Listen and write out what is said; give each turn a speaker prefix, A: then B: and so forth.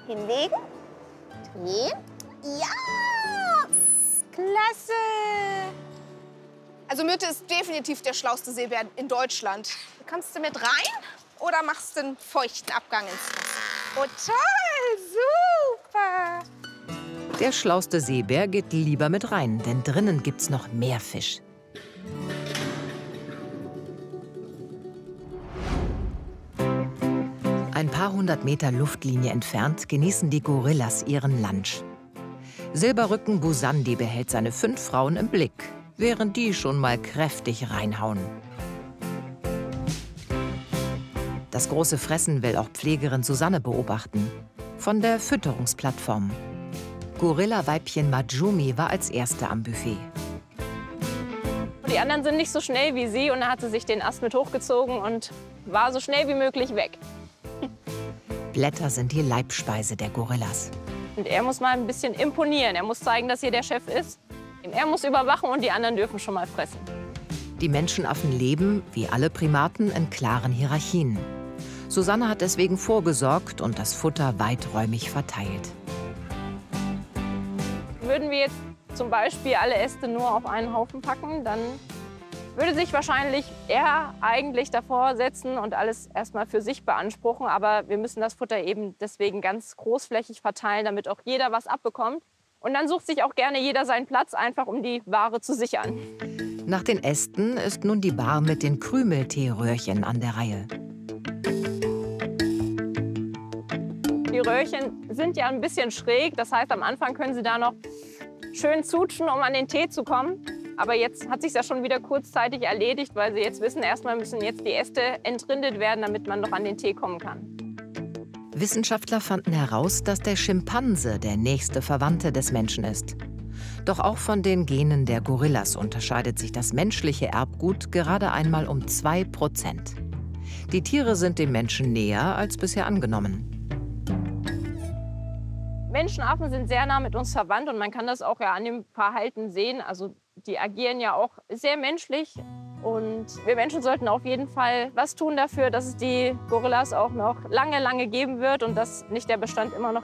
A: Hinlegen. Drehen. Ja! Klasse! Also Myrte ist definitiv der schlauste Seebär in Deutschland. Kannst du mit rein oder machst du einen feuchten Abgang ins Wasser? Oh toll, super!
B: Der schlauste Seebär geht lieber mit rein, denn drinnen gibt's noch mehr Fisch. Ein paar hundert Meter Luftlinie entfernt genießen die Gorillas ihren Lunch. Silberrücken Busandi behält seine 5 Frauen im Blick, während die schon mal kräftig reinhauen. Das große Fressen will auch Pflegerin Susanne beobachten. Von der Fütterungsplattform. Gorilla-Weibchen Majumi war als erste am Buffet.
C: Die anderen sind nicht so schnell wie sie und da hat sie sich den Ast mit hochgezogen und war so schnell wie möglich weg.
B: Blätter sind die Leibspeise der Gorillas.
C: Und er muss mal ein bisschen imponieren. Er muss zeigen, dass hier der Chef ist. Er muss überwachen und die anderen dürfen schon mal fressen.
B: Die Menschenaffen leben, wie alle Primaten, in klaren Hierarchien. Susanne hat deswegen vorgesorgt und das Futter weiträumig verteilt.
C: Würden wir jetzt zum Beispiel alle Äste nur auf einen Haufen packen, dann würde sich wahrscheinlich er eigentlich davor setzen und alles erstmal für sich beanspruchen. Aber wir müssen das Futter eben deswegen ganz großflächig verteilen, damit auch jeder was abbekommt. Und dann sucht sich auch gerne jeder seinen Platz, einfach um die Ware zu sichern.
B: Nach den Ästen ist nun die Bar mit den Krümelteeröhrchen an der Reihe.
C: Die Röhrchen sind ja ein bisschen schräg. Das heißt, am Anfang können sie da noch schön zutschen, um an den Tee zu kommen. Aber jetzt hat sich ja schon wieder kurzzeitig erledigt, weil sie jetzt wissen, erstmal müssen jetzt die Äste entrindet werden, damit man noch an den Tee kommen kann.
B: Wissenschaftler fanden heraus, dass der Schimpanse der nächste Verwandte des Menschen ist. Doch auch von den Genen der Gorillas unterscheidet sich das menschliche Erbgut gerade einmal um 2%. Die Tiere sind dem Menschen näher als bisher angenommen.
C: Menschenaffen sind sehr nah mit uns verwandt und man kann das auch ja an dem Verhalten sehen. Also die agieren ja auch sehr menschlich und wir Menschen sollten auf jeden Fall was tun dafür, dass es die Gorillas auch noch lange, lange geben wird und dass nicht der Bestand immer noch